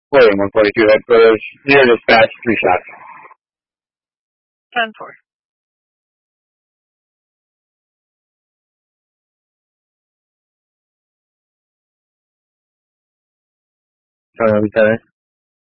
William, 142 headquarters. Near dispatch, 3 shots. 10-4. Lieutenant.